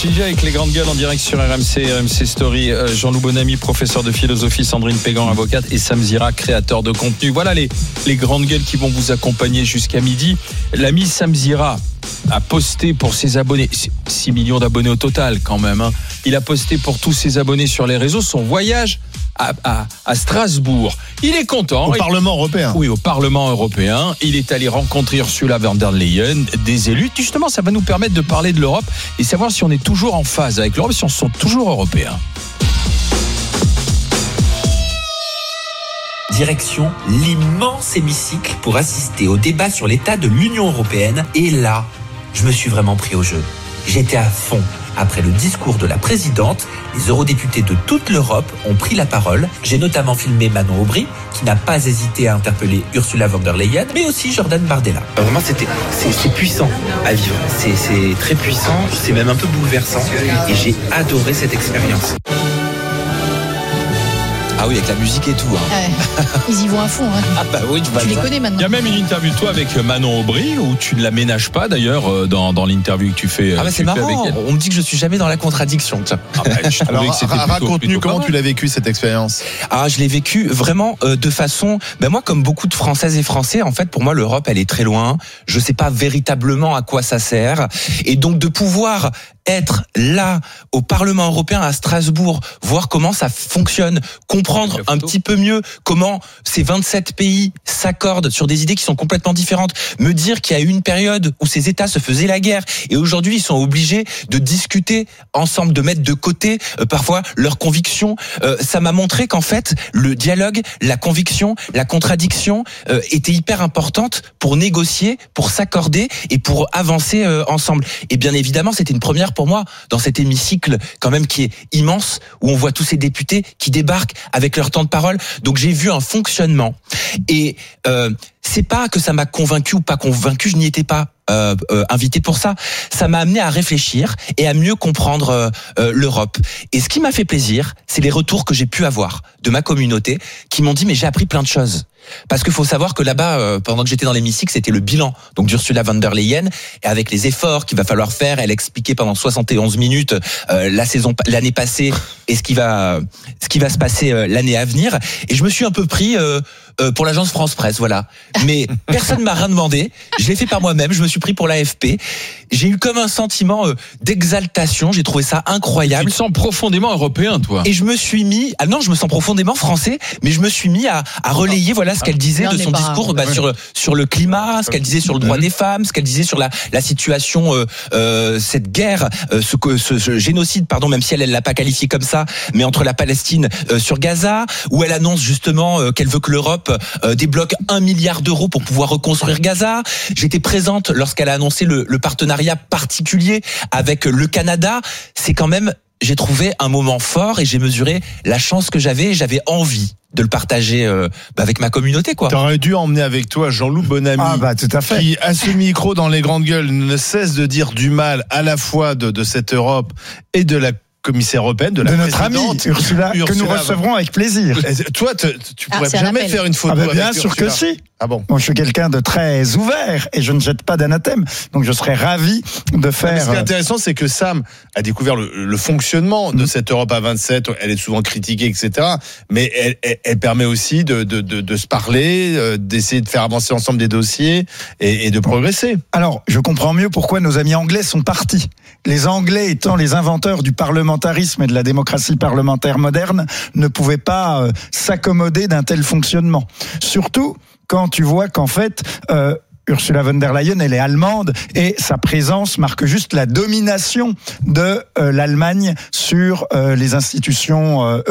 Sujet avec les grandes gueules en direct sur RMC Story. Jean-Loup Bonamy, professeur de philosophie, Sandrine Pégan, avocate, et Sam Zira, créateur de contenu. Voilà les grandes gueules qui vont vous accompagner jusqu'à midi. L'ami Sam Zira a posté pour ses abonnés, 6 millions d'abonnés au total quand même, hein. Il a posté pour tous ses abonnés sur les réseaux son voyage à Strasbourg. Il est content. Au Parlement européen. Oui, au Parlement européen. Il est allé rencontrer Ursula von der Leyen, des élus. Justement, ça va nous permettre de parler de l'Europe et savoir si on est toujours en phase avec l'Europe, si on se sent toujours européen. Direction l'immense hémicycle pour assister au débat sur l'état de l'Union européenne. Et là, je me suis vraiment pris au jeu. J'étais à fond. Après le discours de la présidente, les eurodéputés de toute l'Europe ont pris la parole. J'ai notamment filmé Manon Aubry, qui n'a pas hésité à interpeller Ursula von der Leyen, mais aussi Jordan Bardella. Vraiment, c'est puissant à vivre. C'est très puissant, c'est même un peu bouleversant. Et j'ai adoré cette expérience. Ah oui, avec la musique et tout. Hein. Ouais, ils y vont à fond. Hein. Ah bah oui, tu les connais maintenant. Il y a même une interview de toi avec Manon Aubry où tu ne la ménages pas d'ailleurs dans l'interview que tu fais. Ah bah c'est marrant. On me dit que je suis jamais dans la contradiction. Ah bah, alors raconte-nous comment tu l'as vécu cette expérience. Ah, je l'ai vécu vraiment de façon. Ben moi, comme beaucoup de Françaises et Français, en fait, pour moi, l'Europe, elle est très loin. Je sais pas véritablement à quoi ça sert, et donc de pouvoir être là au Parlement européen à Strasbourg, voir comment ça fonctionne, comprendre un petit peu mieux comment ces 27 pays s'accordent sur des idées qui sont complètement différentes, me dire qu'il y a eu une période où ces États se faisaient la guerre et aujourd'hui ils sont obligés de discuter ensemble, de mettre de côté parfois leurs convictions, ça m'a montré qu'en fait le dialogue, la conviction, la contradiction étaient hyper importantes pour négocier, pour s'accorder et pour avancer ensemble. Et bien évidemment c'était une première pour moi dans cet hémicycle quand même qui est immense, où on voit tous ces députés qui débarquent avec leur temps de parole. Donc j'ai vu un fonctionnement et c'est pas que ça m'a convaincu ou pas convaincu, je n'y étais pas invité pour ça. Ça m'a amené à réfléchir et à mieux comprendre l'Europe. Et ce qui m'a fait plaisir, c'est les retours que j'ai pu avoir de ma communauté qui m'ont dit mais j'ai appris plein de choses. Parce qu'il faut savoir que là-bas, pendant que j'étais dans l'hémicycle, c'était le bilan donc d'Ursula von der Leyen, et avec les efforts qu'il va falloir faire, elle expliquait pendant 71 minutes l'année passée et ce qui va se passer l'année à venir. Et je me suis un peu pris pour l'agence France Presse, voilà. Mais personne m'a rien demandé. Je l'ai fait par moi-même. Je me suis pris pour l'AFP. J'ai eu comme un sentiment d'exaltation. J'ai trouvé ça incroyable. Tu te sens profondément européen, toi. Et je me suis mis, non, je me sens profondément français, mais je me suis mis à relayer, voilà, ce qu'elle disait de son discours, sur le climat, ce qu'elle disait sur le droit des femmes, ce qu'elle disait sur la situation, cette guerre, ce génocide, pardon, même si elle l'a pas qualifié comme ça, mais entre la Palestine sur Gaza, où elle annonce justement qu'elle veut que l'Europe débloque 1 milliard d'euros pour pouvoir reconstruire Gaza. J'étais présente lorsqu'elle a annoncé le partenariat particulier avec le Canada. C'est quand même, j'ai trouvé un moment fort et j'ai mesuré la chance que j'avais. J'avais envie de le partager avec ma communauté, quoi. T'aurais dû emmener avec toi Jean-Loup Bonamy, tout à fait, qui à ce micro dans les grandes gueules ne cesse de dire du mal à la fois de cette Europe et de la commissaire européenne, de notre amie Ursula, que nous recevrons avec plaisir. Toi, tu pourrais jamais faire une photo avec bien sûr Ursula. que si. Ah bon. Moi, je suis quelqu'un de très ouvert et je ne jette pas d'anathème. Donc, je serais ravi de faire. Mais ce qui est intéressant, c'est que Sam a découvert le fonctionnement de cette Europe à 27. Elle est souvent critiquée, etc. Mais elle permet aussi de se parler, d'essayer de faire avancer ensemble des dossiers et de progresser. Alors, je comprends mieux pourquoi nos amis anglais sont partis. Les Anglais étant les inventeurs du parlementarisme et de la démocratie parlementaire moderne, ne pouvaient pas s'accommoder d'un tel fonctionnement. Surtout quand tu vois qu'en fait, Ursula von der Leyen, elle est allemande et sa présence marque juste la domination de l'Allemagne sur les institutions